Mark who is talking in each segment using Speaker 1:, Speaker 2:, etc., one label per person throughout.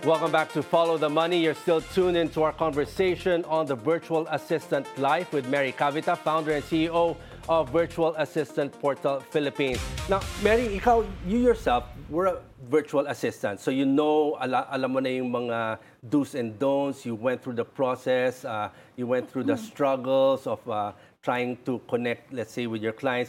Speaker 1: Welcome back to Follow the Money. You're still tuned into our conversation on the Virtual Assistant Life with Mary Cavita, founder and CEO of Virtual Assistant Portal Philippines. Now, Mary, you yourself were a virtual assistant. So you know, alam mo na yung mga do's and don'ts. You went through the process. You went through the struggles of trying to connect, let's say, with your clients.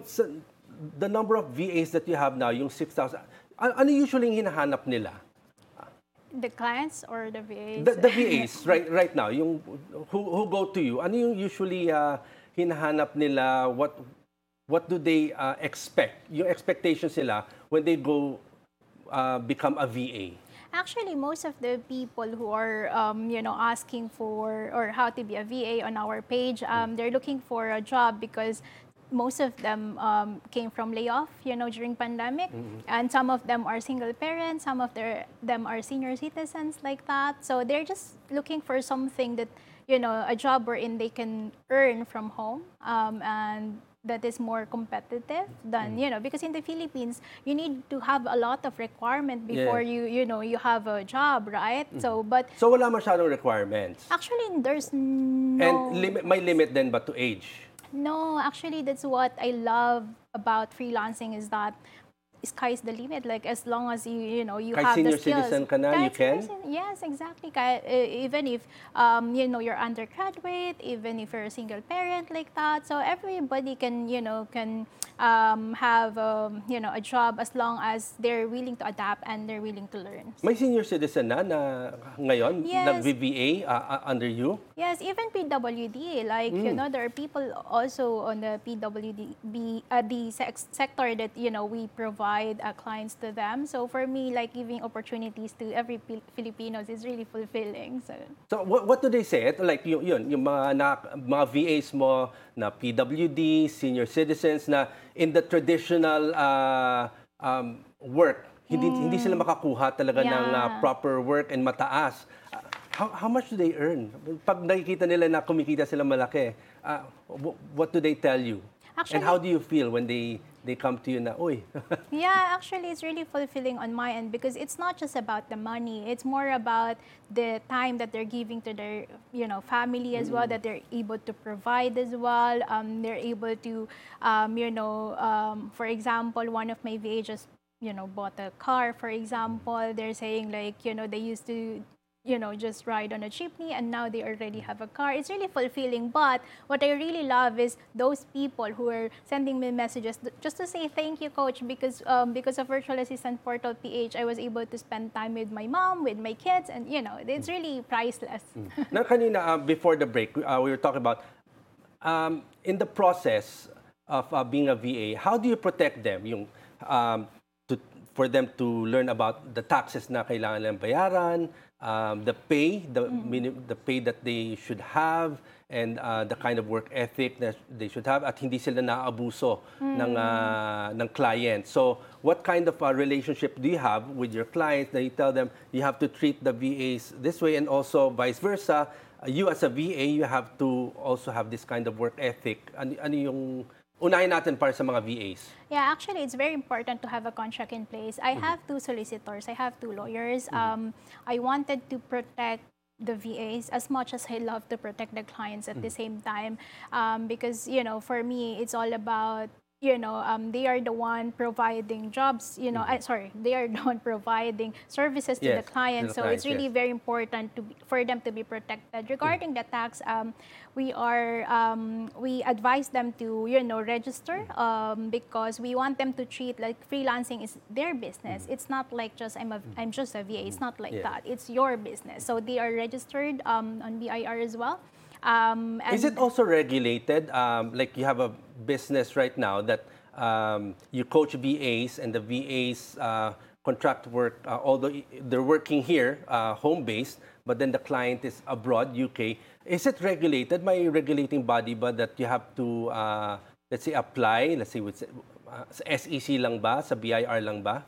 Speaker 1: The number of VAs that you have now, yung 6,000, ano usually yung hinahanap nila?
Speaker 2: The clients or the VAs?
Speaker 1: The VAs right now, yung who go to you. Ano yung usually hinahanap nila? What do they expect? Yung expectations nila when they go become a VA?
Speaker 2: Actually, most of the people who are, asking for or how to be a VA on our page, they're looking for a job because most of them came from layoff, during pandemic, and some of them are single parents, some of them are senior citizens like that. So they're just looking for something that, a job wherein they can earn from home, and that is more competitive than, because in the Philippines, you need to have a lot of requirement before you have a job, right? So
Speaker 1: wala masyadong requirements.
Speaker 2: Actually, there's no.
Speaker 1: And may limit then ba to age?
Speaker 2: No, actually, that's what I love about freelancing is that sky's the limit. Like, as long as you have the skills.
Speaker 1: Senior citizen ka na, you can?
Speaker 2: Yes, exactly. Even if, you're undergraduate, even if you're a single parent like that. So everybody can have, a job as long as they're willing to adapt and they're willing to learn.
Speaker 1: May senior citizen na ngayon,
Speaker 2: Yes.
Speaker 1: nag-VA under you?
Speaker 2: Yes, even PWD, like, there are people also on the PWD, the sector that, we provide clients to them. So for me, like, giving opportunities to every Filipinos is really fulfilling.
Speaker 1: So what do they say? Ito, like, yung mga VAs mo na PWD, senior citizens na in the traditional work, hindi sila makakuha talaga ng proper work and mataas. How much do they earn? Pag nakikita nila na kumikita sila malaki, what do they tell you?
Speaker 2: Actually,
Speaker 1: and how do you feel when they come to you na, uy?
Speaker 2: Yeah, actually, it's really fulfilling on my end because it's not just about the money. It's more about the time that they're giving to their, family as well, that they're able to provide as well. They're able to, for example, one of my VA just, bought a car, for example. They're saying, like, they used to just ride on a jeepney and now they already have a car. It's really fulfilling. But what I really love is those people who are sending me messages just to say thank you, Coach, because of Virtual Assistant Portal PH, I was able to spend time with my mom, with my kids, and it's really priceless.
Speaker 1: Now, kanina, before the break, we were talking about in the process of being a VA, how do you protect them? For them to learn about the taxes na kailangan nilang bayaran, the pay that they should have, and the kind of work ethic that they should have, at hindi sila naaabuso ng client. So what kind of a relationship do you have with your clients that you tell them you have to treat the VAs this way, and also vice versa, you as a VA, you have to also have this kind of work ethic? Ano yung unahin natin para sa mga VAs?
Speaker 2: Yeah, actually, it's very important to have a contract in place. I have 2 solicitors. I have 2 lawyers. I wanted to protect the VAs as much as I love to protect the clients at the same time. Because, for me, it's all about, they are the one providing jobs, they are the one providing services to the client. So it's really very important for them to be protected. Regarding the tax, we advise them to, register because we want them to treat like freelancing is their business. It's not like just I'm just a VA. It's not like that. It's your business. So they are registered on BIR as well. And
Speaker 1: is it also regulated? Like you have a business right now that you coach VAs, and the VAs contract work, although they're working here, home-based, but then the client is abroad, UK. Is it regulated? May regulating body ba that you have to, let's say, apply? Let's say, with SEC lang ba? Sa BIR lang ba?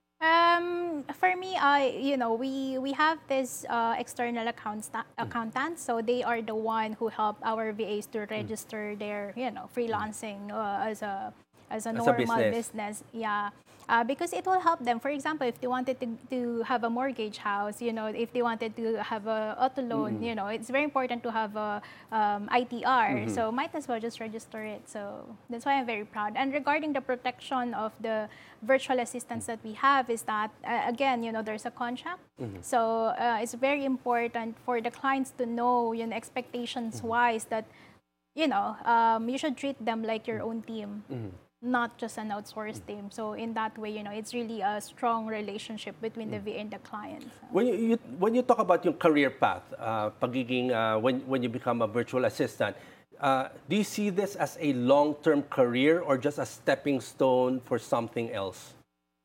Speaker 2: For me, we have this external accountants, so they are the one who help our VAs to register their, freelancing as a normal business. Yeah. because it will help them. For example, if they wanted to have a mortgage house, if they wanted to have a auto loan, it's very important to have a ITR. So might as well just register it. So that's why I'm very proud. And regarding the protection of the virtual assistants that we have is that, again, there's a contract. So it's very important for the clients to know, expectations-wise that, you should treat them like your own team, not just an outsourced team. So in that way, it's really a strong relationship between the VA and the client.
Speaker 1: When you talk about your career path, when you become a virtual assistant, do you see this as a long-term career or just a stepping stone for something else?